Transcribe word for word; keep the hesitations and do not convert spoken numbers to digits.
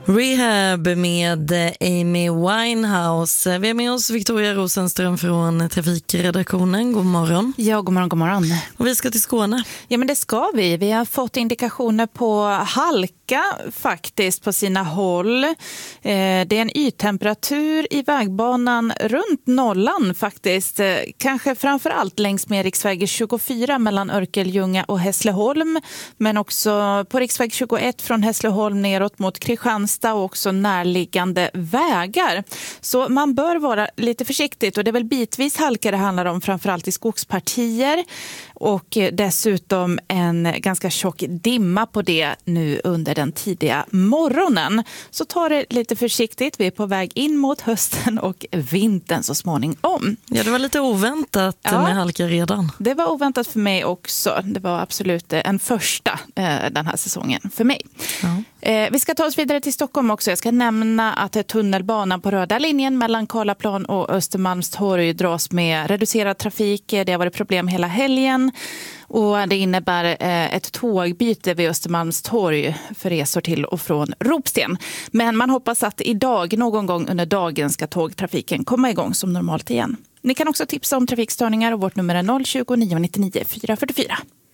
Rehab med Amy Winehouse. Vi är med oss Victoria Rosenström från Trafikredaktionen. God morgon. Ja, god morgon, god morgon. Och vi ska till Skåne. Ja, men det ska vi. Vi har fått indikationer på halka faktiskt på sina håll. Eh, det är en yttemperatur i vägbanan runt nollan faktiskt. Eh, kanske framförallt längs med riksväg tjugofyra mellan Örkelljunga och Hässleholm. Men också på riksväg tjugoett från Hässleholm neråt mot Kristianstad och också närliggande vägar. Så man bör vara lite försiktigt, och det är väl bitvis halka det handlar om, framförallt i skogspartier, och dessutom en ganska tjock dimma på det nu under den tidiga morgonen. Så ta det lite försiktigt, vi är på väg in mot hösten och vintern så småningom. Ja, det var lite oväntat ja, med halka redan. Det var oväntat för mig också. Det var absolut en första eh, den här säsongen för mig. Ja. Eh, vi ska ta oss vidare till Stockholm också. Jag ska nämna att tunnelbanan på röda linjen mellan Karlaplan och Östermalmstorg dras med reducerad trafik. Det har varit problem hela helgen. Och det innebär eh, ett tågbyte vid Östermalmstorg för resor till och från Ropsten. Men man hoppas att idag, någon gång under dagen, ska tågtrafiken komma igång som normalt igen. Ni kan också tipsa om trafikstörningar, och vårt nummer är noll tjugo, nio nittionio, fyra fyrtiofyra.